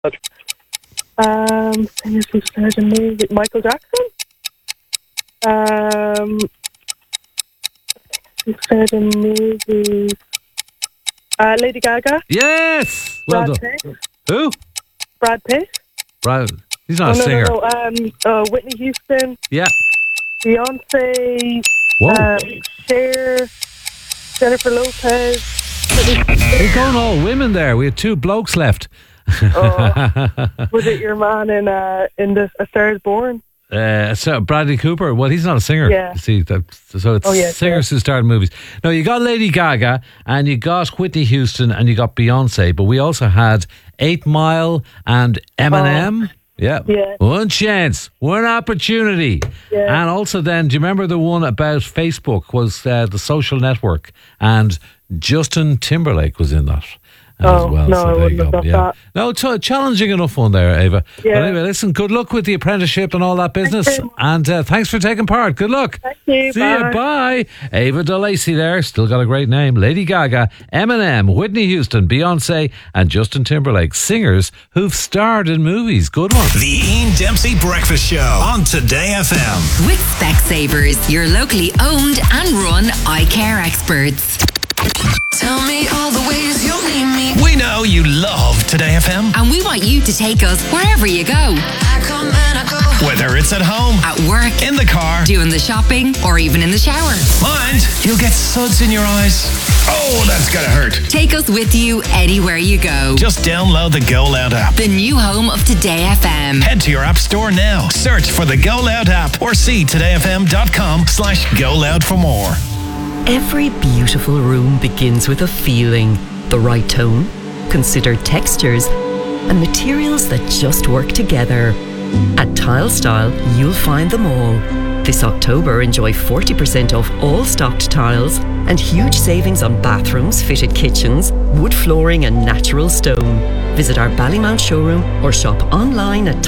Singers who starred in movies. Michael Jackson? Who starred in movies? Lady Gaga? Yes! Well Brad done. Pitt? Who? Brad Pitt? Brad. He's not a singer. No. Whitney Houston? Yeah. Beyonce? Whoa. Cher? Jennifer Lopez? We're going all women there. We had 2 blokes left. Was it your man in A Star Is Born? So Bradley Cooper. Well, he's not a singer. Yeah. See, so it's singers who start in movies. No, you got Lady Gaga, and you got Whitney Houston, and you got Beyonce. But we also had 8 Mile and Eminem. Yeah. One chance, one opportunity. Yeah. And also then, do you remember the one about Facebook was The Social Network, and Justin Timberlake was in that. As well. No, so I wouldn't have got that. No, challenging enough one there, Ava. Yeah. But anyway, listen, good luck with the apprenticeship and all that business. And thanks for taking part. Good luck. Thank you. See you. Bye. Ava DeLacy there. Still got a great name. Lady Gaga, Eminem, Whitney Houston, Beyonce, and Justin Timberlake. Singers who've starred in movies. Good one. The Ian Dempsey Breakfast Show on Today FM. With Specsavers, your locally owned and run eye care experts. Tell me all the ways you'll need me. We know you love Today FM. And we want you to take us wherever you go. I come and I go. Whether it's at home, at work, in the car, doing the shopping, or even in the shower. Mind, you'll get suds in your eyes. Oh, that's gonna hurt. Take us with you anywhere you go. Just download the Go Loud app. The new home of Today FM. Head to your app store now. Search for the Go Loud app or see todayfm.com/Go Loud for more. Every beautiful room begins with a feeling, the right tone, considered textures, and materials that just work together. At Tile Style, you'll find them all. This October, enjoy 40% off all stocked tiles and huge savings on bathrooms, fitted kitchens, wood flooring and natural stone. Visit our Ballymount showroom or shop online at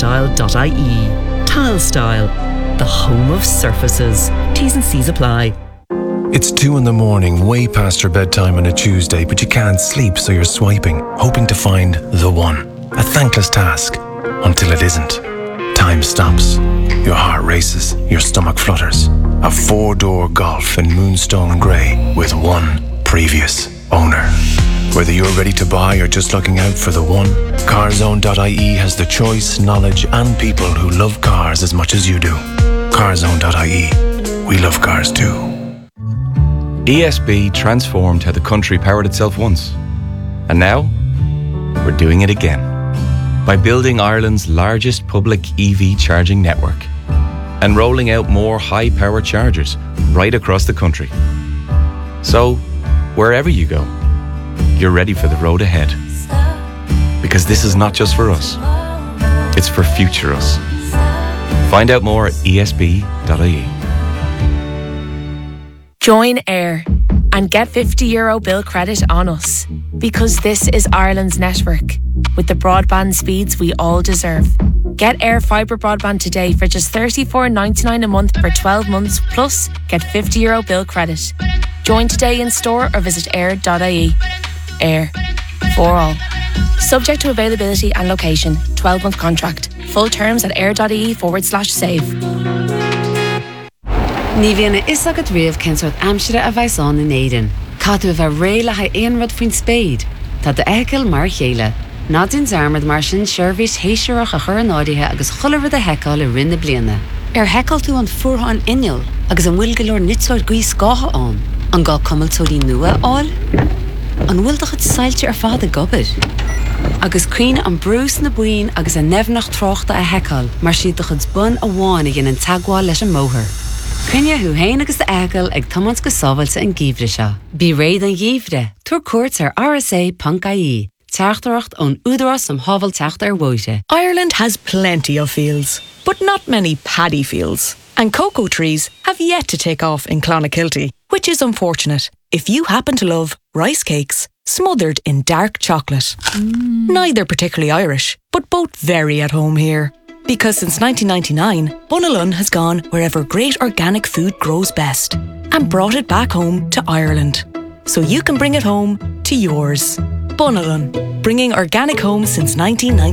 tilestyle.ie. Tile Style, the home of surfaces. T's and C's apply. It's 2 a.m, way past your bedtime on a Tuesday, but you can't sleep, so you're swiping, hoping to find the one. A thankless task, until it isn't. Time stops. Your heart races, your stomach flutters. A 4-door Golf in Moonstone Grey with one previous owner. Whether you're ready to buy or just looking out for the one, Carzone.ie has the choice, knowledge and people who love cars as much as you do. Carzone.ie. We love cars too. ESB transformed how the country powered itself once. And now, we're doing it again. By building Ireland's largest public EV charging network and rolling out more high-power chargers right across the country. So, wherever you go, you're ready for the road ahead. Because this is not just for us, it's for future us. Find out more at esb.ie. Join Air and get €50 bill credit on us, because this is Ireland's network with the broadband speeds we all deserve. Get Air Fibre broadband today for just $34.99 a month for 12 months, plus get €50 bill credit. Join today in store or visit air.ie. Air. For all. Subject to availability and location. 12-month contract. Full terms at air.ie/save. Ní bhíonna is agad riamh cinsort amsire a bhaisán in éidean. Cadú a bheith réile ha éon rud faoin spéid. Tá de eiceil mar chéile. Nádún zarmad mar sin seirbhís héisiúach a chur an áirithe agus chuileadh a heiceáil i rinne bliana. Heiceáil tú an fuartha an inneal agus an bhfuil go leor nitúir gaí scátha an. An gá cumiltóirí nua áil. An bhfuil do chud sailte fad a gobad. Agus cuioine an brús na buin agus a nefnach tráchta a heiceáil mar siad do chud bun a bháin ag an tagháil leis an móthir. Cynne hu hain agus de agel ag tomans go sábailte an gíomhre seo. Bí réad an gíomhre, tuair cuairt ar rsa.ie. Teachtareacht ón údarás am hábhal teacht ar bhuaite. Ireland has plenty of fields, but not many paddy fields. And cocoa trees have yet to take off in Clonakilty, which is unfortunate if you happen to love rice cakes smothered in dark chocolate. Neither particularly Irish, but both very at home here. Because since 1999, Bunalun has gone wherever great organic food grows best and brought it back home to Ireland. So you can bring it home to yours. Bunalun, bringing organic homes since 1990.